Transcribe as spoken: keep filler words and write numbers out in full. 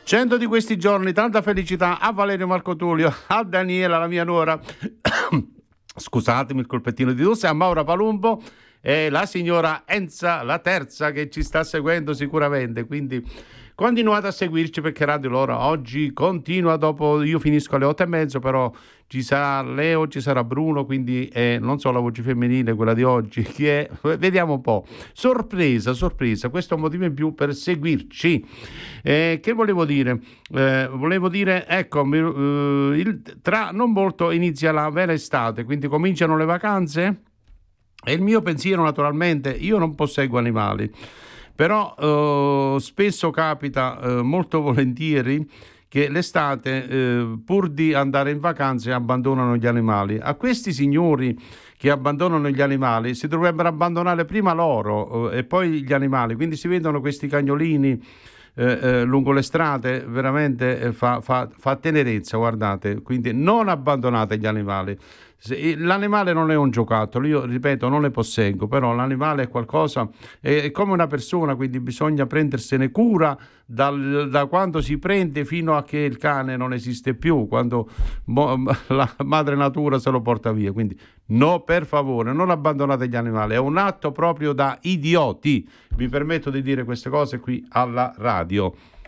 Cento di questi giorni, tanta felicità a Valerio Marco Tullio, a Daniela, la mia nuora, scusatemi il colpettino di tosse, a Maura Palumbo e la signora Enza, la terza, che ci sta seguendo sicuramente, quindi continuate a seguirci perché Radio Lora oggi continua, dopo io finisco alle otto e mezzo, però ci sarà Leo, ci sarà Bruno, quindi eh, non so la voce femminile, quella di oggi, chi è? Vediamo un po'. Sorpresa, sorpresa, questo è un motivo in più per seguirci. Eh, che volevo dire? Eh, volevo dire, ecco, eh, il, tra non molto inizia la vera estate, quindi cominciano le vacanze e il mio pensiero naturalmente, io non posseggo animali, però eh, spesso capita eh, molto volentieri che l'estate, eh, pur di andare in vacanze, abbandonano gli animali. A questi signori che abbandonano gli animali si dovrebbero abbandonare prima loro eh, e poi gli animali, quindi si vedono questi cagnolini eh, eh, lungo le strade, veramente eh, fa, fa, fa tenerezza, guardate, quindi non abbandonate gli animali. L'animale non è un giocattolo, io ripeto, non ne posseggo, però l'animale è qualcosa, è come una persona, quindi bisogna prendersene cura dal, da quando si prende fino a che il cane non esiste più, quando la madre natura se lo porta via. Quindi no, per favore, non abbandonate gli animali, è un atto proprio da idioti. Mi permetto di dire queste cose qui alla radio.